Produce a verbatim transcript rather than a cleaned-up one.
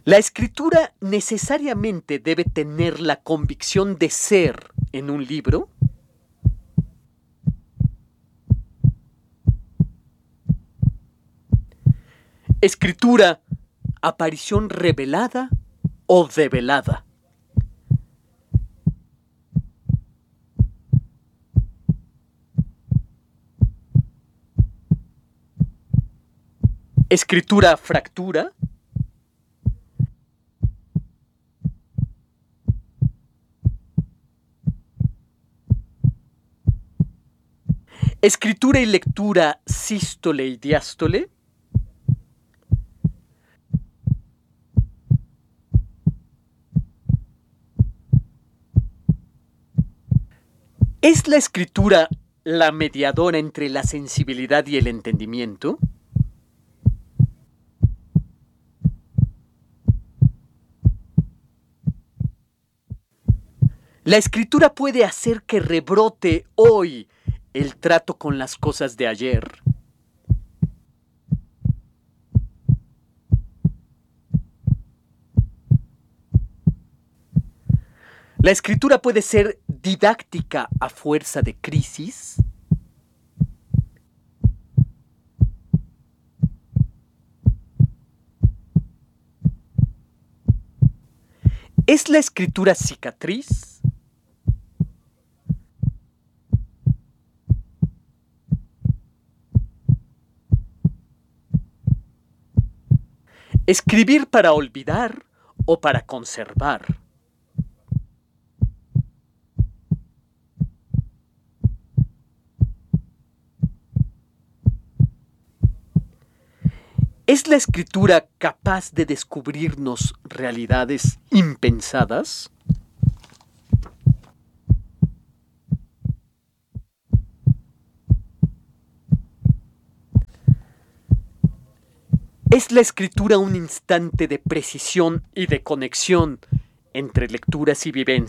La escritura necesariamente debe tener la convicción de ser en un libro. Escritura, aparición revelada o develada. Escritura, fractura. Escritura y lectura, sístole y diástole. ¿Es la escritura la mediadora entre la sensibilidad y el entendimiento? La escritura puede hacer que rebrote hoy el trato con las cosas de ayer. La escritura puede ser didáctica a fuerza de crisis. ¿Es la escritura cicatriz? ¿Escribir para olvidar o para conservar? ¿Es la escritura capaz de descubrirnos realidades impensadas? ¿Es la escritura un instante de precisión y de conexión entre lecturas y vivencias?